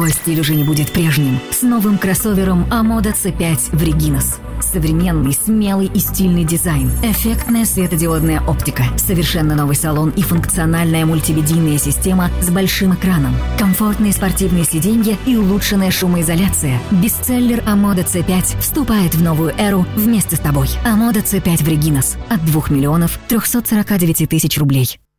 Твой стиль уже не будет прежним. С новым кроссовером Amoda C5 в Reginos. Современный, смелый и стильный дизайн. Эффектная светодиодная оптика. Совершенно новый салон и функциональная мультимедийная система с большим экраном. Комфортные спортивные сиденья и улучшенная шумоизоляция. Бестселлер Amoda C5 вступает в новую эру вместе с тобой. Amoda C5 в Reginos от 2 349 000 рублей.